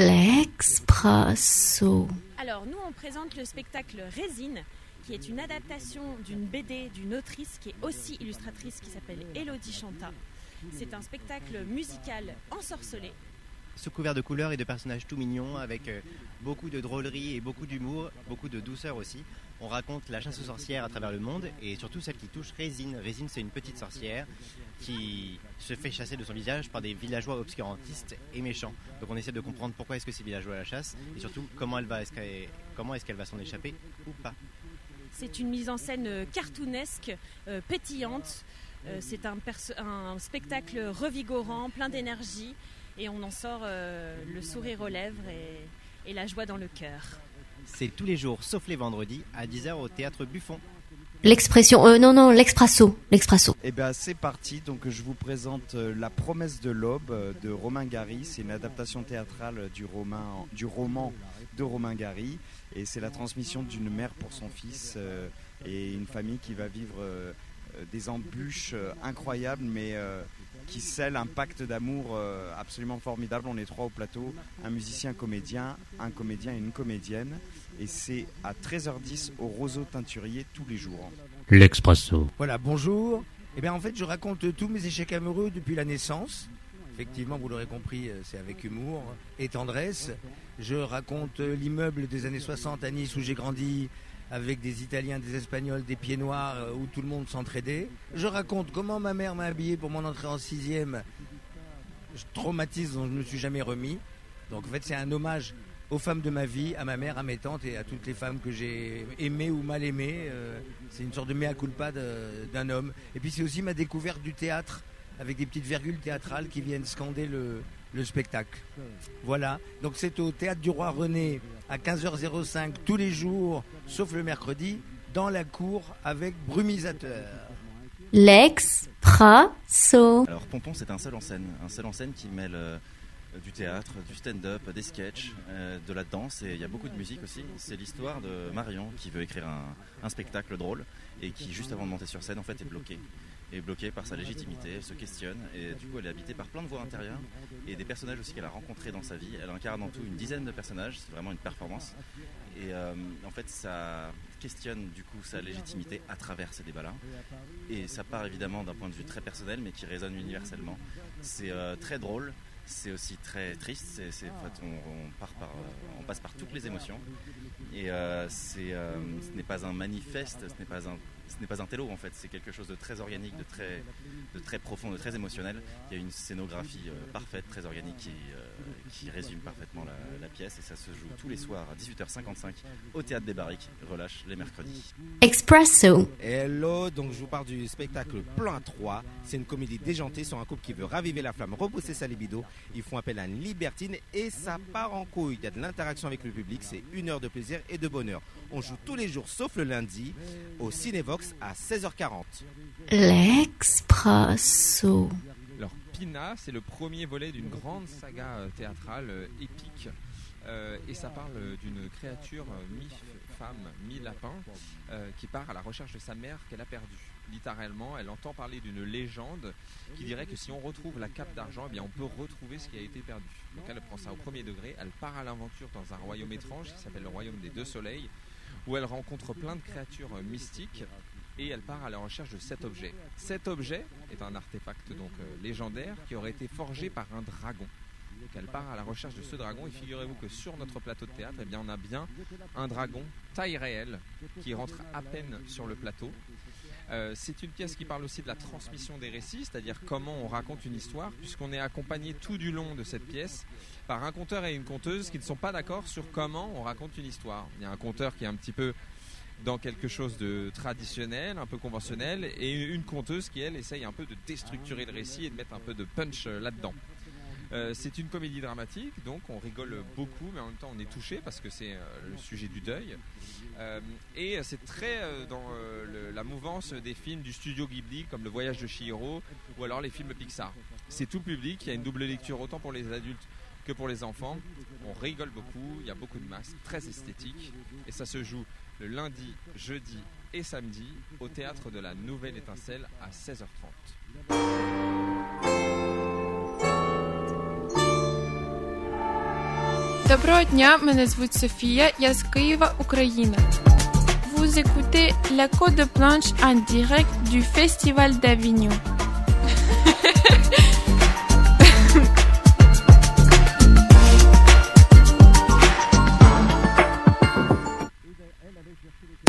L'Expresso. Alors nous on présente le spectacle Résine, qui est une adaptation d'une BD d'une autrice qui est aussi illustratrice qui s'appelle Élodie Chanta. C'est un spectacle musical ensorcelé. Sous couvert de couleurs et de personnages tout mignons avec beaucoup de drôlerie et beaucoup d'humour, beaucoup de douceur aussi. On raconte la chasse aux sorcières à travers le monde et surtout celle qui touche Résine. Résine, c'est une petite sorcière qui se fait chasser de son village par des villageois obscurantistes et méchants. Donc on essaie de comprendre pourquoi est-ce que ces villageois la chassent et surtout comment est-ce qu'elle va s'en échapper ou pas. C'est une mise en scène cartoonesque, pétillante. C'est un spectacle revigorant, plein d'énergie. Et on en sort le sourire aux lèvres et la joie dans le cœur. C'est tous les jours, sauf les vendredis, à 10h au Théâtre Buffon. L'Expresso. Eh bien, c'est parti. Donc, je vous présente La promesse de l'aube de Romain Gary. C'est une adaptation théâtrale du roman de Romain Gary. Et c'est la transmission d'une mère pour son fils et une famille qui va vivre des embûches incroyables, mais qui scellent un pacte d'amour absolument formidable. On est 3 au plateau, un musicien, un comédien et une comédienne. Et c'est à 13h10 au Roseau Teinturier tous les jours. L'Expresso. Voilà, bonjour. Eh bien, en fait, je raconte tous mes échecs amoureux depuis la naissance. Effectivement, vous l'aurez compris, c'est avec humour et tendresse. Je raconte l'immeuble des années 60 à Nice où j'ai grandi, avec des Italiens, des Espagnols, des pieds noirs, où tout le monde s'entraidait. Je raconte comment ma mère m'a habillé pour mon entrée en 6e, traumatisme dont je ne me suis jamais remis. Donc en fait, c'est un hommage aux femmes de ma vie, à ma mère, à mes tantes et à toutes les femmes que j'ai aimées ou mal aimées. C'est une sorte de mea culpa d'un homme. Et puis c'est aussi ma découverte du théâtre, avec des petites virgules théâtrales qui viennent scander le spectacle. Voilà, donc c'est au Théâtre du Roi René à 15h05 tous les jours, sauf le mercredi, dans la cour avec brumisateur. L'Expresso. Alors Pompon, c'est un seul en scène qui mêle du théâtre, du stand-up, des sketchs, de la danse, et il y a beaucoup de musique aussi. C'est l'histoire de Marion qui veut écrire un spectacle drôle et qui, juste avant de monter sur scène, en fait est bloquée par sa légitimité. Elle se questionne et du coup elle est habitée par plein de voix intérieures et des personnages aussi qu'elle a rencontrés dans sa vie. Elle incarne en tout une dizaine de personnages, c'est vraiment une performance. Et en fait ça questionne du coup sa légitimité à travers ces débats-là. Et ça part évidemment d'un point de vue très personnel mais qui résonne universellement. C'est très drôle. C'est aussi très triste, en fait, on passe par toutes les émotions et ce n'est pas un manifeste, ce n'est pas un télo en fait, c'est quelque chose de très organique, de très profond, de très émotionnel. Il y a une scénographie parfaite, très organique qui résume parfaitement la pièce et ça se joue tous les soirs à 18h55 au Théâtre des Barriques, relâche les mercredis. Expresso. Hello, donc je vous parle du spectacle Plan 3. C'est une comédie déjantée sur un couple qui veut raviver la flamme, repousser sa libido. Ils font appel à une libertine et ça part en couille. Il y a de l'interaction avec le public, c'est 1 heure de plaisir et de bonheur. On joue tous les jours sauf le lundi au Cinévox à 16h40. L'Expresso. Alors Pina, c'est le premier volet d'une grande saga théâtrale épique. Et ça parle d'une créature mi-femme, mi-lapin qui part à la recherche de sa mère qu'elle a perdue. Littéralement, elle entend parler d'une légende qui dirait que si on retrouve la cape d'argent, eh bien on peut retrouver ce qui a été perdu. Donc elle prend ça au premier degré, elle part à l'aventure dans un royaume étrange qui s'appelle le royaume des deux soleils, où elle rencontre plein de créatures mystiques et elle part à la recherche de cet objet. Cet objet est un artefact donc légendaire qui aurait été forgé par un dragon. Donc elle part à la recherche de ce dragon et figurez-vous que sur notre plateau de théâtre, eh bien, on a bien un dragon taille réelle qui rentre à peine sur le plateau. C'est une pièce qui parle aussi de la transmission des récits, c'est-à-dire comment on raconte une histoire, puisqu'on est accompagné tout du long de cette pièce par un conteur et une conteuse qui ne sont pas d'accord sur comment on raconte une histoire. Il y a un conteur qui est un petit peu dans quelque chose de traditionnel, un peu conventionnel, et une conteuse qui, elle, essaye un peu de déstructurer le récit et de mettre un peu de punch là-dedans. C'est une comédie dramatique, donc on rigole beaucoup, mais en même temps on est touché parce que c'est le sujet du deuil. Et c'est très dans la mouvance des films du studio Ghibli, comme Le Voyage de Chihiro, ou alors les films Pixar. C'est tout public, il y a une double lecture autant pour les adultes que pour les enfants. On rigole beaucoup, il y a beaucoup de masques, très esthétique, et ça se joue le lundi, jeudi et samedi au Théâtre de la Nouvelle Étincelle à 16h30. Доброго дня, мене звуть Софія, я з Києва, Україна. Vous écoutez la Côte de Planche en direct du Festival d'Avignon.